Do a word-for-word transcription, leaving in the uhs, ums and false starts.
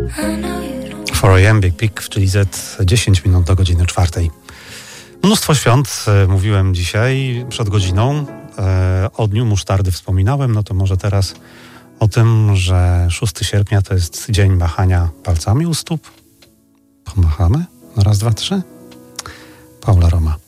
four a m Big Pig, czyli Z dziesięć minut do godziny czwartej. Mnóstwo świąt mówiłem dzisiaj przed godziną. O Dniu Musztardy wspominałem, no to może teraz o tym, że szóstego sierpnia to jest dzień machania palcami u stóp. Pomachamy? No raz, dwa, trzy. Paula Roma.